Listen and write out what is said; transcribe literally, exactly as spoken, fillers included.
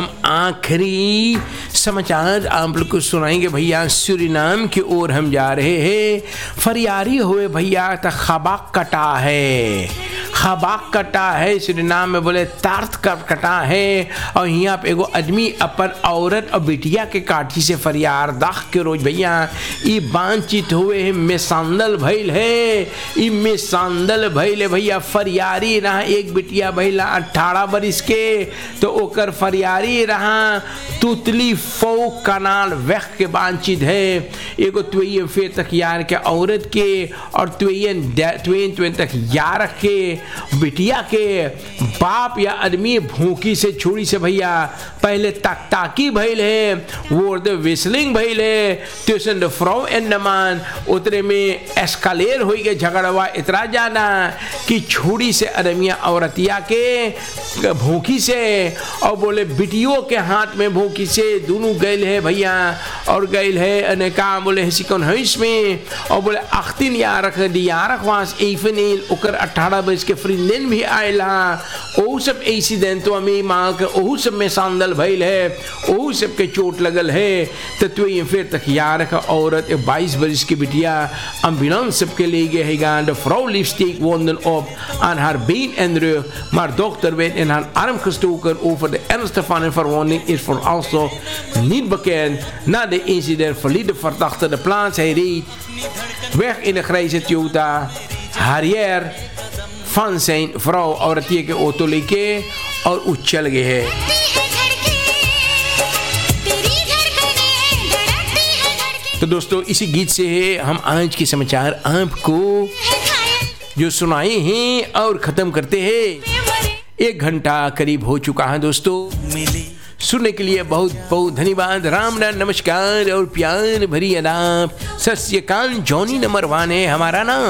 आखिरी समाचार आप लोग को सुनाएंगे भैया। सूरीनाम की ओर हम जा रहे हैं। फरियारी हुए भैया तो खबाक कटा है, खबाक कटा है सूरीनाम में बोले तार्थ कर कटा है। और यहाँ पे एगो आदमी अपन औरत और बिटिया के काठी से फरियार दाख के रोज भैया ई बांचित हुए है में सांदल भइल है, ई में सांदल भइल है भैया। फरियारी रहा एक बिटिया भैला अठारह बरिस के, तो ओकर फरियारी रहा तुतली फौ कनाल वेख के बांचित है। एगो तुइन फिर तक यार के औरत के और तुइन तुइन तुइन तक यार के बिटिया के बाप या आदमी भूखी से छुरी से भैया पहले तक ताकी भइल है, वो विस्लिंग भइल है। ट्यूशन द फ्रो एंड मान उतरे में एस्कालेर हो गए झगड़वा इतना जाना कि छुरी से आदमिया औरतिया के भूखी से और बोले बिटियों के हाथ में भूखी से दोनों गैल है भैया। और गैल है अनेका बोले है सिकन है इसमें और बोले अख्तिन या रख दिया रख वास एफनेल ओकर अठारह बरस के फ्रिंदेन भी आयला। ओ सब एक्सीडेंट तो हमें मां के ओ सब में सांदल भइल है, ओ सब के चोट लगल है। तो तू ये फिर तक यार रख औरत बाईस बरस की बिटिया एम्बुलेंस सबके ले गए है। द फ्रौ lipstick wonden op aan haar been en rug, maar dokter werd in haar arm gestoken. Over de ernstige van de verwonding is vooralsnog niet bekend. Na de incident verliet de verdachte de plaats. Hij reed weg in de grijze Toyota Harrier van zijn vrouw औरतिया के auto लेके और उछल गए हैं। तो दोस्तों इसी गीत से हम आज के समाचार आपको जो सुनाए हैं और ख़त्म करते हैं। एक घंटा करीब हो चुका है दोस्तों। सुनने के लिए बहुत बहुत धन्यवाद। राम राम नमस्कार और प्यार भरी अदाब। सत श्री अकाल। जॉनी नंबर वन है हमारा नाम।